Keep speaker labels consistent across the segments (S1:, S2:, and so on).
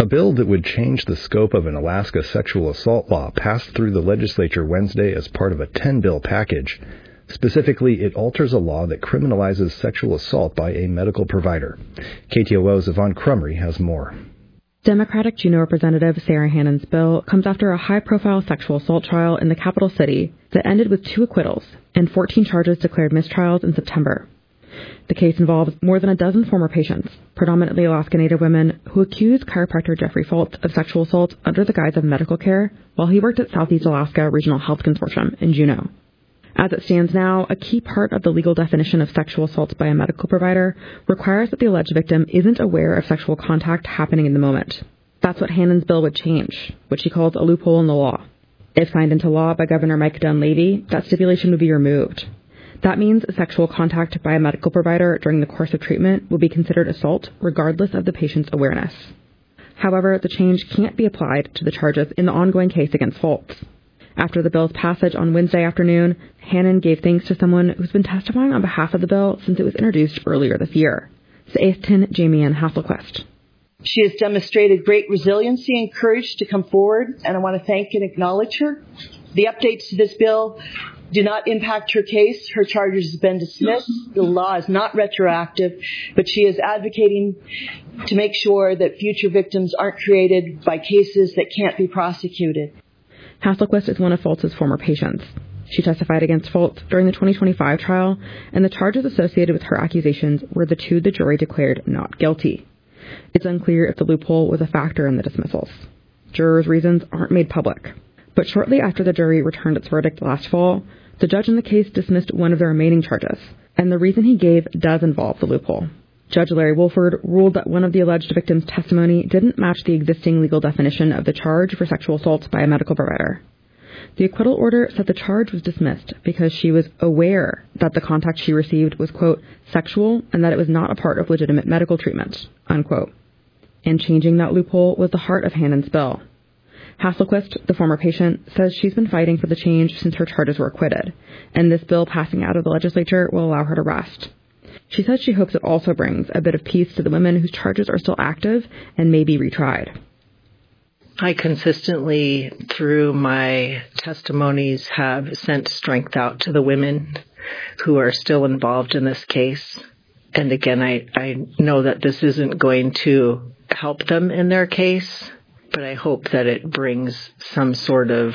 S1: bill that would change the scope of an Alaska sexual assault law passed through the legislature Wednesday as part of a 10-bill package. Specifically, it alters a law that criminalizes sexual assault by a medical provider. KTOO's Yvonne Crumry has more.
S2: Democratic Juneau Representative Sarah Hannon's bill comes after a high-profile sexual assault trial in the capital city that ended with 2 acquittals and 14 charges declared mistrials in September. The case involves more than a dozen former patients, predominantly Alaska Native women, who accused chiropractor Jeffrey Fultz of sexual assault under the guise of medical care while he worked at Southeast Alaska Regional Health Consortium in Juneau. As it stands now, a key part of the legal definition of sexual assault by a medical provider requires that the alleged victim isn't aware of sexual contact happening in the moment. That's what Hannon's bill would change, which she calls a loophole in the law. If signed into law by Governor Mike Dunleavy, that stipulation would be removed. That means sexual contact by a medical provider during the course of treatment will be considered assault regardless of the patient's awareness. However, the change can't be applied to the charges in the ongoing case against Fultz. After the bill's passage on Wednesday afternoon, Hannon gave thanks to someone who's been testifying on behalf of the bill since it was introduced earlier this year, Saethtin Jamie-Ann Hasselquist.
S3: She has demonstrated great resiliency and courage to come forward, and I want to thank and acknowledge her. The updates to this bill do not impact her case. Her charges have been dismissed. The law is not retroactive, but she is advocating to make sure that future victims aren't created by cases that can't be prosecuted.
S2: Hasselquist is one of Fultz's former patients. She testified against Fultz during the 2025 trial, and the charges associated with her accusations were the 2 the jury declared not guilty. It's unclear if the loophole was a factor in the dismissals. Jurors' reasons aren't made public. But shortly after the jury returned its verdict last fall, the judge in the case dismissed one of the remaining charges, and the reason he gave does involve the loophole. Judge Larry Wolford ruled that one of the alleged victims' testimony didn't match the existing legal definition of the charge for sexual assault by a medical provider. The acquittal order said the charge was dismissed because she was aware that the contact she received was, quote, sexual and that it was not a part of legitimate medical treatment, unquote. And changing that loophole was the heart of Hannon's bill. Hasselquist, the former patient, says she's been fighting for the change since her charges were acquitted, and this bill passing out of the legislature will allow her to rest. She says she hopes it also brings a bit of peace to the women whose charges are still active and may be retried.
S4: I consistently, through my testimonies, have sent strength out to the women who are still involved in this case. And again, I know that this isn't going to help them in their case, but I hope that it brings some sort of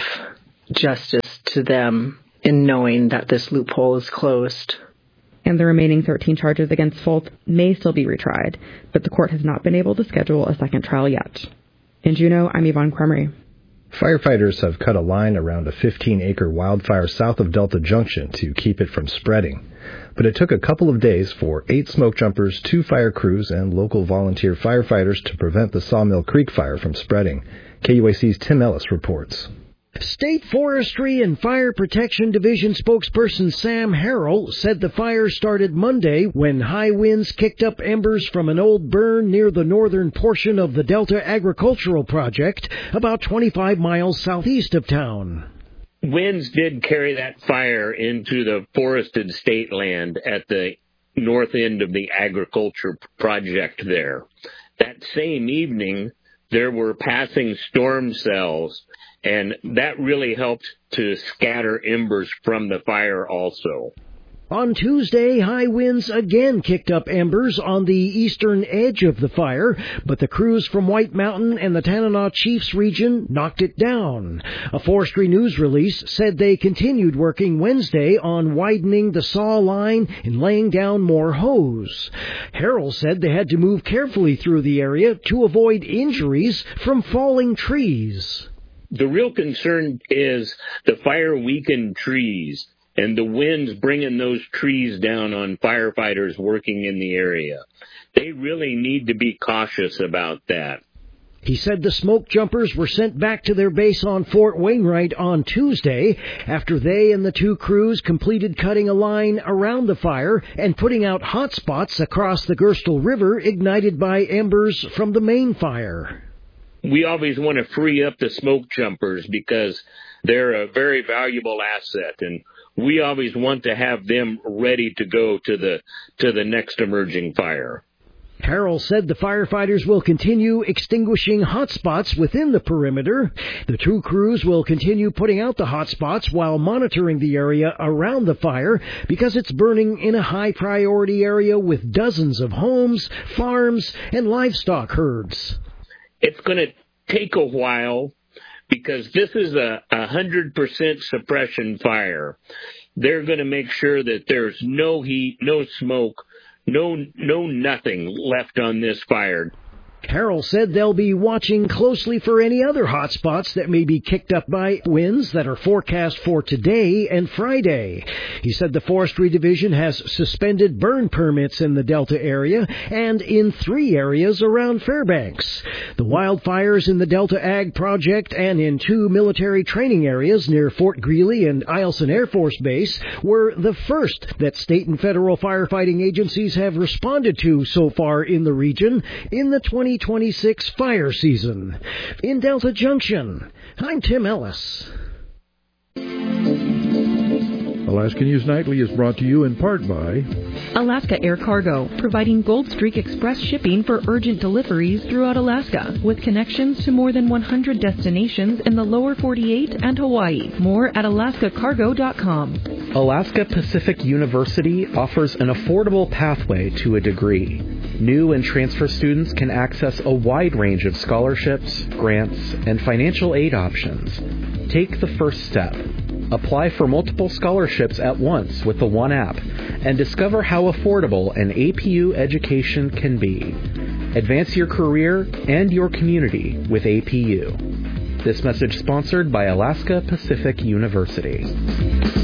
S4: justice to them in knowing that this loophole is closed.
S2: And the remaining 13 charges against Fultz may still be retried, but the court has not been able to schedule a second trial yet. In Juneau, I'm Yvonne Crumry.
S1: Firefighters have cut a line around a 15-acre wildfire south of Delta Junction to keep it from spreading. But it took a couple of days for 8 smoke jumpers, 2 fire crews, and local volunteer firefighters to prevent the Sawmill Creek fire from spreading. KUAC's Tim Ellis reports.
S5: State Forestry and Fire Protection Division spokesperson Sam Harrell said the fire started Monday when high winds kicked up embers from an old burn near the northern portion of the Delta Agricultural Project, about 25 miles southeast of town.
S6: Winds did carry that fire into the forested state land at the north end of the agriculture project there. That same evening, there were passing storm cells, and that really helped to scatter embers from the fire also.
S5: On Tuesday, high winds again kicked up embers on the eastern edge of the fire, but the crews from White Mountain and the Tanana Chiefs region knocked it down. A forestry news release said they continued working Wednesday on widening the saw line and laying down more hose. Harrell said they had to move carefully through the area to avoid injuries from falling trees.
S6: The real concern is the fire-weakened trees and the winds bringing those trees down on firefighters working in the area. They really need to be cautious about that.
S5: He said the smoke jumpers were sent back to their base on Fort Wainwright on Tuesday after they and the 2 crews completed cutting a line around the fire and putting out hot spots across the Gerstle River ignited by embers from the main fire.
S6: We always want to free up the smoke jumpers because they're a very valuable asset, and we always want to have them ready to go to the next emerging fire.
S5: Harrell said the firefighters will continue extinguishing hot spots within the perimeter. The 2 crews will continue putting out the hot spots while monitoring the area around the fire because it's burning in a high-priority area with dozens of homes, farms, and livestock herds.
S6: It's going to take a while because this is a 100% suppression fire. They're going to make sure that there's no heat, no smoke, no nothing left on this fire.
S5: Harrell said they'll be watching closely for any other hot spots that may be kicked up by winds that are forecast for today and Friday. He said the Forestry Division has suspended burn permits in the Delta area and in 3 areas around Fairbanks. The wildfires in the Delta Ag Project and in 2 military training areas near Fort Greely and Eielson Air Force Base were the first that state and federal firefighting agencies have responded to so far in the region in the 2026 fire season. In Delta Junction, I'm Tim Ellis.
S7: Alaska News Nightly is brought to you in part by
S8: Alaska Air Cargo, providing Gold Streak Express shipping for urgent deliveries throughout Alaska, with connections to more than 100 destinations in the lower 48 and Hawaii. More at alaskacargo.com.
S9: Alaska Pacific University offers an affordable pathway to a degree. New and transfer students can access a wide range of scholarships, grants, and financial aid options. Take the first step. Apply for multiple scholarships at once with the One app and discover how affordable an APU education can be. Advance your career and your community with APU. This message sponsored by Alaska Pacific University.